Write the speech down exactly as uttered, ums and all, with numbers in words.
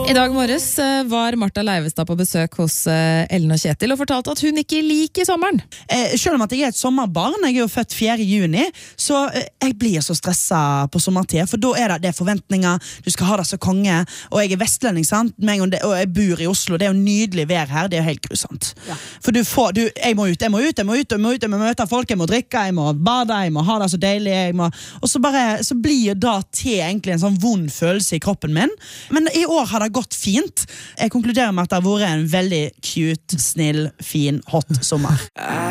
I dag morges var Martha Leivestad på besøk hos Ellen og Kjetil og fortalte at hun ikke liker sommeren. Eh, selv om at jeg er et sommerbarn, jeg er jo født fjerde juni, så eh, jeg blir så stresset på sommertid, for da er det, det er forventninger, du skal ha det så konge, og jeg er vestlending, sant? Men, og jeg bor i Oslo, det er jo nydelig vær her, det er jo helt grusomt. Ja. For du får, du, jeg må ut, jeg må ut, jeg må ut, jeg må ut, jeg må møte folk, jeg må drikke, jeg må bade, jeg må ha det så deilig, jeg må, og så bare, så blir det til egentlig en sånn vond følelse i kroppen min, men i år har det gått fint. Jeg konkluderer med at det har vært en veldig cute, snill, fin, hot sommer.